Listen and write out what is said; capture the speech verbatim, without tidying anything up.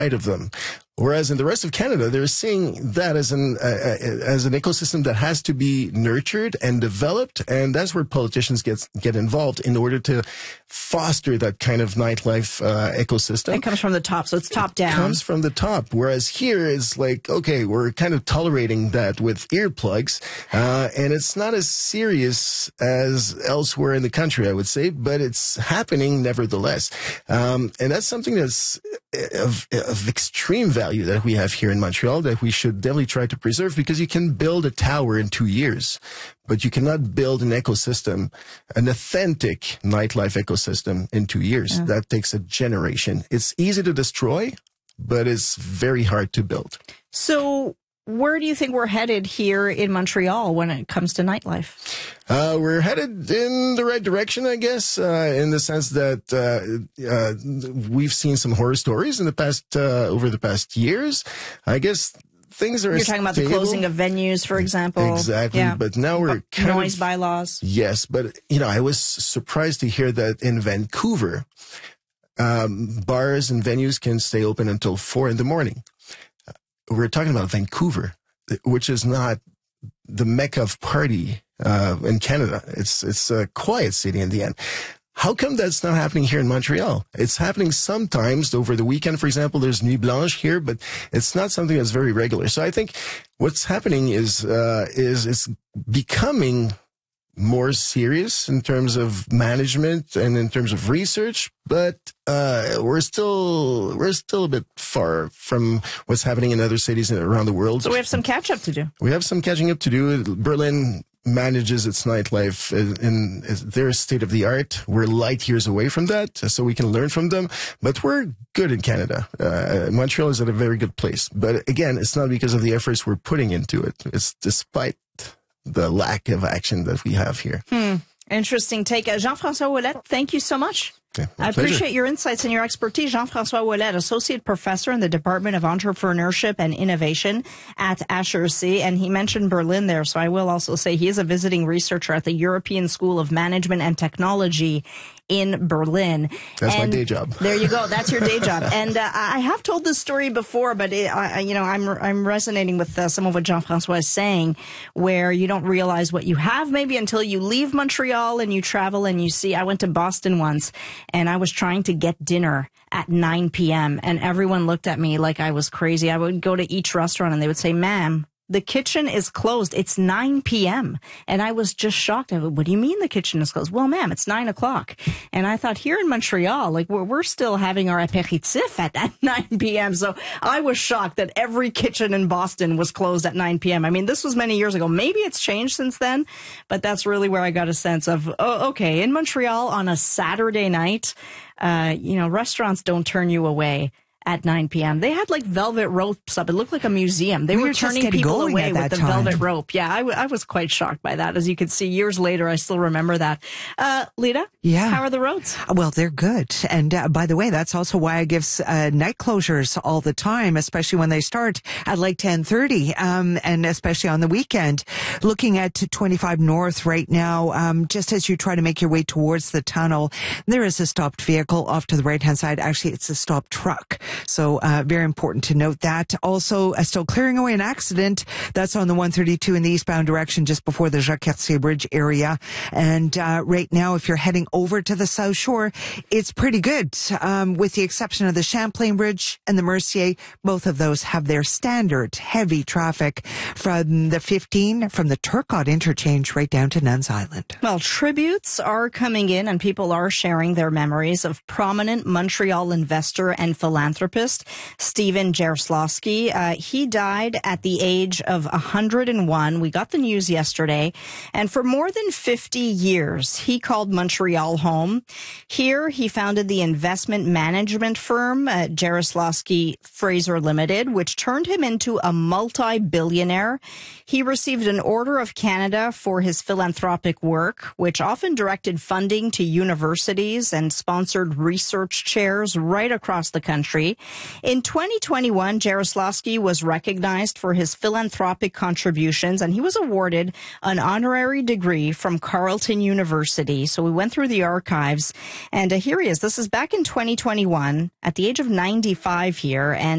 of them. Whereas in the rest of Canada, they're seeing that as an uh, as an ecosystem that has to be nurtured and developed, and that's where politicians get get involved in order to foster that kind of nightlife uh, ecosystem. It comes from the top, so it's top down. It comes from the top, whereas here it's like, okay, we're kind of tolerating that with earplugs, uh, and it's not as serious as elsewhere in the country, I would say, but it's happening nevertheless. Um, and that's something that's of, of extreme value that we have here in Montreal that we should definitely try to preserve, because you can build a tower in two years, but you cannot build an ecosystem, an authentic nightlife ecosystem in two years. Yeah. That takes a generation. It's easy to destroy, but it's very hard to build. So where do you think we're headed here in Montreal when it comes to nightlife? Uh, we're headed in the right direction, I guess, uh, in the sense that uh, uh, we've seen some horror stories in the past, uh, over the past years. I guess things are You're talking about stable. The closing of venues, for example. Exactly. Yeah. But now we're kind noise of, bylaws. Yes, but you know, I was surprised to hear that in Vancouver, um, bars and venues can stay open until four in the morning. We're talking about Vancouver, which is not the mecca of party uh, in Canada. It's it's a quiet city in the end. How come that's not happening here in Montreal? It's happening sometimes over the weekend, for example. There's Nuit Blanche here, but it's not something that's very regular. So I think what's happening is uh, is it's becoming more serious in terms of management and in terms of research, but uh, we're still we're still a bit far from what's happening in other cities around the world. So we have some catch up to do. We have some catching up to do. Berlin manages its nightlife in, in their state of the art. We're light years away from that, so we can learn from them. But we're good in Canada. Uh, Montreal is at a very good place. But again, it's not because of the efforts we're putting into it. It's despite the lack of action that we have here. Hmm. Interesting take. Uh, Jean-François Ouellette, thank you so much. Okay, I appreciate pleasure. Your insights and your expertise. Jean-François Ouellette, Associate Professor in the Department of Entrepreneurship and Innovation at H E C. And he mentioned Berlin there, so I will also say he is a visiting researcher at the European School of Management and Technology in Berlin. That's and my day job. There you go. That's your day job. And uh, I have told this story before, but it, I, you know, I'm I'm resonating with uh, some of what Jean-François is saying, where you don't realize what you have maybe until you leave Montreal and you travel and you see. I went to Boston once, and I was trying to get dinner at nine p.m. and everyone looked at me like I was crazy. I would go to each restaurant and they would say, "Ma'am, the kitchen is closed. It's nine p.m. And I was just shocked. I went, what do you mean the kitchen is closed? Well, ma'am, it's nine o'clock. And I thought here in Montreal, like we're, we're still having our apéritif at, at nine p.m. So I was shocked that every kitchen in Boston was closed at nine p.m. I mean, this was many years ago. Maybe it's changed since then, but that's really where I got a sense of, oh, okay, in Montreal on a Saturday night, uh, you know, restaurants don't turn you away at nine p.m. They had like velvet ropes up. It looked like a museum. They we were, were turning people away with the time. velvet rope. Yeah, I, w- I was quite shocked by that. As you can see, years later, I still remember that. Uh, Lita? Yeah. How are the roads? Well, they're good. And uh, by the way, that's also why I give uh, night closures all the time, especially when they start at like ten thirty, um, and especially on the weekend. Looking at twenty-five North right now, um, just as you try to make your way towards the tunnel, there is a stopped vehicle off to the right-hand side. Actually, it's a stopped truck. So uh, very important to note that. Also, uh, still clearing away an accident. That's on the one thirty-two in the eastbound direction just before the Jacques-Cartier Bridge area. And uh, right now, if you're heading over to the South Shore, it's pretty good, um, with the exception of the Champlain Bridge and the Mercier. Both of those have their standard heavy traffic from the fifteen, from the Turcotte interchange right down to Nuns Island. Well, tributes are coming in and people are sharing their memories of prominent Montreal investor and philanthropist Stephen Jaroslawski. Uh, he died at the age of one hundred one. We got the news yesterday. And for more than fifty years, he called Montreal home. Here, he founded the investment management firm, uh, Jaroslawski Fraser Limited, which turned him into a multi-billionaire. He received an Order of Canada for his philanthropic work, which often directed funding to universities and sponsored research chairs right across the country. In twenty twenty-one, Jaroslawski was recognized for his philanthropic contributions, and he was awarded an honorary degree from Carleton University. So we went through the archives, and uh, here he is. This is back in twenty twenty-one, at the age of ninety-five here, and